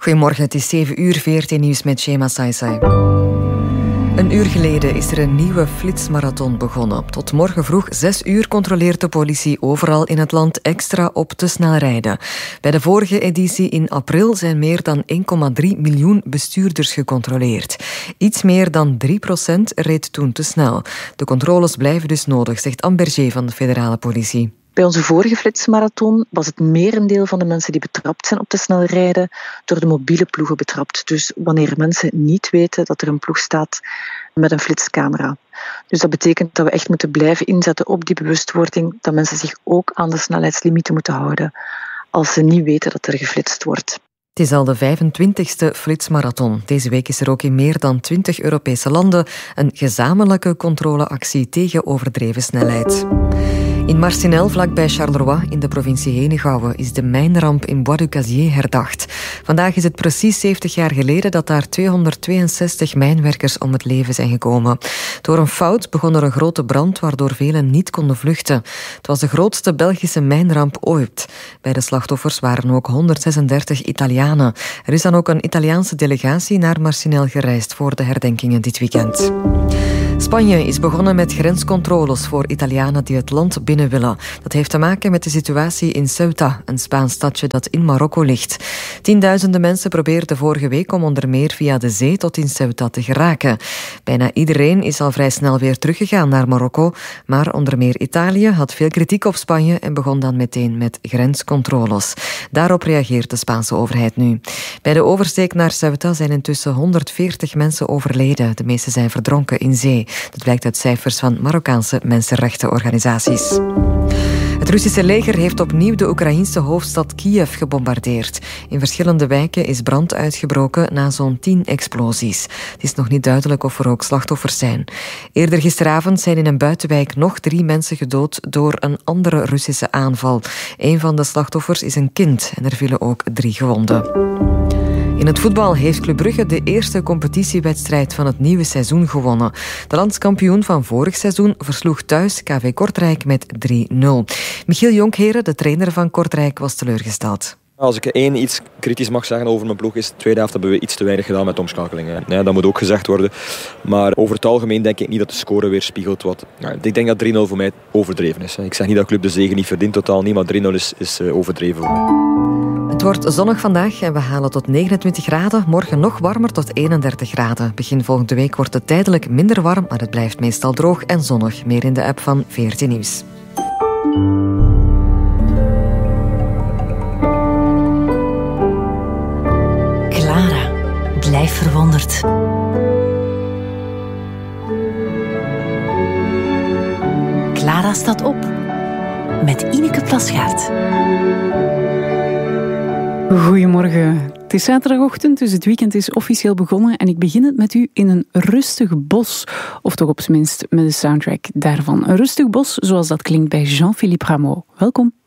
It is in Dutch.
Goedemorgen, het is 7 uur, VRT Nieuws met Shema Saisai. Een uur geleden is er een nieuwe flitsmarathon begonnen. Tot morgen vroeg 6 uur controleert de politie overal in het land extra op te snel rijden. Bij de vorige editie in april zijn meer dan 1,3 miljoen bestuurders gecontroleerd. Iets meer dan 3% reed toen te snel. De controles blijven dus nodig, zegt Anne Berger van de federale politie. Bij onze vorige flitsmarathon was het merendeel van de mensen die betrapt zijn op te snel rijden door de mobiele ploegen betrapt. Dus wanneer mensen niet weten dat er een ploeg staat met een flitscamera. Dus dat betekent dat we echt moeten blijven inzetten op die bewustwording dat mensen zich ook aan de snelheidslimieten moeten houden als ze niet weten dat er geflitst wordt. Het is al de 25e flitsmarathon. Deze week is er ook in meer dan 20 Europese landen een gezamenlijke controleactie tegen overdreven snelheid. In Marcinelle, vlakbij Charleroi, in de provincie Henegouwen, is de mijnramp in Bois du Casier herdacht. Vandaag is het precies 70 jaar geleden dat daar 262 mijnwerkers om het leven zijn gekomen. Door een fout begon er een grote brand, waardoor velen niet konden vluchten. Het was de grootste Belgische mijnramp ooit. Bij de slachtoffers waren ook 136 Italianen. Er is dan ook een Italiaanse delegatie naar Marcinelle gereisd voor de herdenkingen dit weekend. Spanje is begonnen met grenscontroles voor Italianen die het land binnen willen. Dat heeft te maken met de situatie in Ceuta, een Spaans stadje dat in Marokko ligt. Tienduizenden mensen probeerden vorige week om onder meer via de zee tot in Ceuta te geraken. Bijna iedereen is al vrij snel weer teruggegaan naar Marokko, maar onder meer Italië had veel kritiek op Spanje en begon dan meteen met grenscontroles. Daarop reageert de Spaanse overheid nu. Bij de oversteek naar Ceuta zijn intussen 140 mensen overleden. De meeste zijn verdronken in zee. Dat blijkt uit cijfers van Marokkaanse mensenrechtenorganisaties. Het Russische leger heeft opnieuw de Oekraïense hoofdstad Kiev gebombardeerd. In verschillende wijken is brand uitgebroken na zo'n 10 explosies. Het is nog niet duidelijk of er ook slachtoffers zijn. Eerder gisteravond zijn in een buitenwijk nog 3 mensen gedood door een andere Russische aanval. Een van de slachtoffers is een kind en er vielen ook 3 gewonden. In het voetbal heeft Club Brugge de eerste competitiewedstrijd van het nieuwe seizoen gewonnen. De landskampioen van vorig seizoen versloeg thuis KV Kortrijk met 3-0. Michiel Jonkheren, de trainer van Kortrijk, was teleurgesteld. Als ik iets kritisch mag zeggen over mijn ploeg is, de tweede helft hebben we iets te weinig gedaan met omschakelingen. Ja, dat moet ook gezegd worden. Maar over het algemeen denk ik niet dat de score weer spiegelt wat. Ja, ik denk dat 3-0 voor mij overdreven is. Ik zeg niet dat Club de zege niet verdient, totaal niet, maar 3-0 is overdreven voor mij. Het wordt zonnig vandaag en we halen tot 29 graden. Morgen nog warmer tot 31 graden. Begin volgende week wordt het tijdelijk minder warm, maar het blijft meestal droog en zonnig. Meer in de app van VRT Nieuws. Clara, blijf verwonderd. Clara staat op met Ineke Plasgaard. Goedemorgen. Het is zaterdagochtend, dus het weekend is officieel begonnen en ik begin het met u in een rustig bos. Of toch op zijn minst met de soundtrack daarvan. Een rustig bos zoals dat klinkt bij Jean-Philippe Rameau. Welkom.